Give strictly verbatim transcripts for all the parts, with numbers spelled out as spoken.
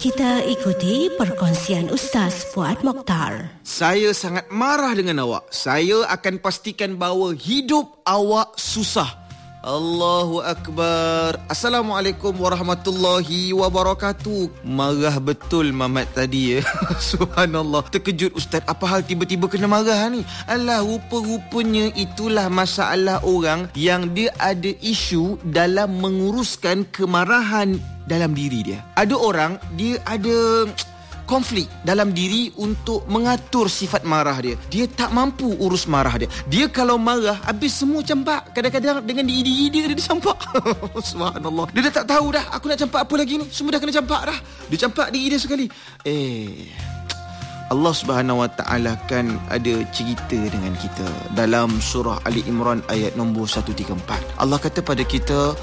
Kita ikuti perkongsian Ustaz Fuad Mokhtar. Saya sangat marah dengan awak. Saya akan pastikan bahawa hidup awak susah. Allahu Akbar. Assalamualaikum warahmatullahi wabarakatuh. Marah betul Mamat tadi ya. Subhanallah. Terkejut Ustaz. Apa hal tiba-tiba kena marah ni? Alah, rupa-rupanya itulah masalah orang yang dia ada isu dalam menguruskan kemarahan dalam diri dia. Ada orang dia ada konflik dalam diri untuk mengatur sifat marah dia. Dia tak mampu urus marah dia. Dia kalau marah habis semua campak. Kadang-kadang dengan diri dia dia campak. Subhanallah. Dia dah tak tahu dah aku nak campak apa lagi ni. Semua dah kena campak dah. Dia campak diri dia sekali. Eh Allah Subhanahu Wa Taala kan ada cerita dengan kita dalam surah Ali Imran ayat nombor seratus tiga puluh empat. Allah kata pada kita,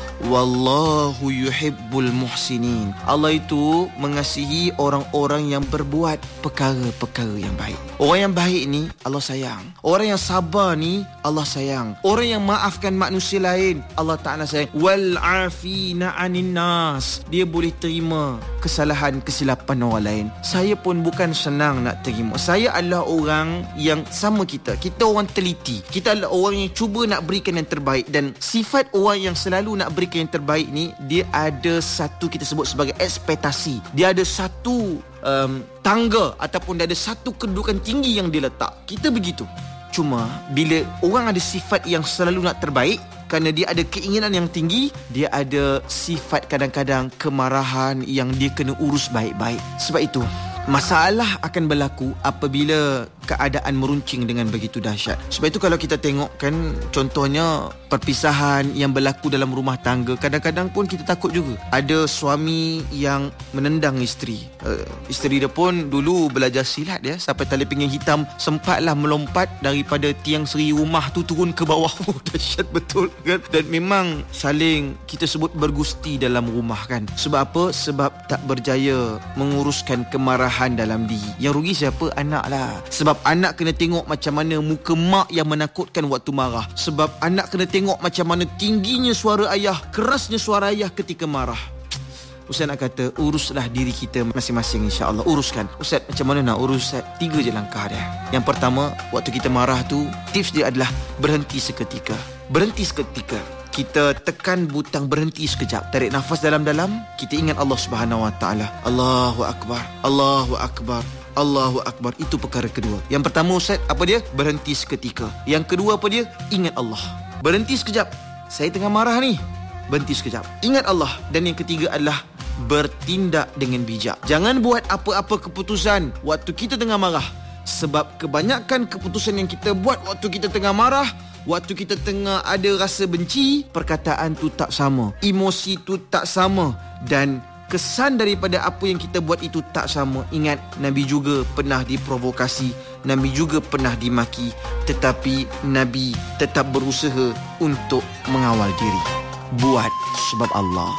wallahu yuhibbul muhsinin. Allah itu mengasihi orang-orang yang berbuat perkara-perkara yang baik. Orang yang baik ni Allah sayang. Orang yang sabar ni Allah sayang. Orang yang maafkan manusia lain Allah Taala sayang. Wal afina 'anin nas. Dia boleh terima kesalahan kesilapan orang lain. Saya pun bukan senang nak terima. Saya adalah orang yang sama kita. Kita orang teliti. Kita adalah orang yang cuba nak berikan yang terbaik. Dan sifat orang yang selalu nak berikan yang terbaik ni, dia ada satu kita sebut sebagai ekspektasi. Dia ada satu um, tangga ataupun dia ada satu kedudukan tinggi yang dia letak. Kita begitu. Cuma bila orang ada sifat yang selalu nak terbaik, kerana dia ada keinginan yang tinggi, dia ada sifat kadang-kadang kemarahan yang dia kena urus baik-baik. Sebab itu masalah akan berlaku apabila keadaan meruncing dengan begitu dahsyat. Sebab itu kalau kita tengok kan, contohnya perpisahan yang berlaku dalam rumah tangga, kadang-kadang pun kita takut juga. Ada suami yang menendang isteri. Uh, isteri dia pun dulu belajar silat ya, sampai tali pinggang hitam, sempatlah melompat daripada tiang seri rumah tu turun ke bawah. Oh, dahsyat betul kan. Dan memang saling kita sebut bergusti dalam rumah kan. Sebab apa? Sebab tak berjaya menguruskan kemarahan dalam diri. Yang rugi siapa? Anak lah. Sebab anak kena tengok macam mana muka mak yang menakutkan waktu marah. Sebab anak kena tengok macam mana tingginya suara ayah, kerasnya suara ayah ketika marah. Ustaz nak kata, uruslah diri kita masing-masing, insya-Allah. Uruskan. Ustaz, macam mana nak urus Ustaz? Tiga je langkah dia. Yang pertama, waktu kita marah tu, tips dia adalah berhenti seketika. Berhenti seketika. Kita tekan butang berhenti sekejap. Tarik nafas dalam-dalam. Kita ingat Allah Subhanahu Wa Taala. Allahu Akbar. Allahu Akbar. Allahu Akbar. Itu perkara kedua. Yang pertama Ustaz, apa dia? Berhenti seketika. Yang kedua apa dia? Ingat Allah. Berhenti sekejap. Saya tengah marah ni. Berhenti sekejap. Ingat Allah. Dan yang ketiga adalah bertindak dengan bijak. Jangan buat apa-apa keputusan waktu kita tengah marah. Sebab kebanyakan keputusan yang kita buat waktu kita tengah marah, waktu kita tengah ada rasa benci, perkataan tu tak sama, emosi tu tak sama, dan kesan daripada apa yang kita buat itu tak sama. Ingat, Nabi juga pernah diprovokasi, Nabi juga pernah dimaki, tetapi Nabi tetap berusaha untuk mengawal diri. Buat sebab Allah.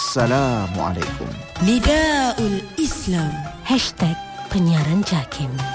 Assalamualaikum. Nidaul Islam. Hashtag penyiaran JAKIM.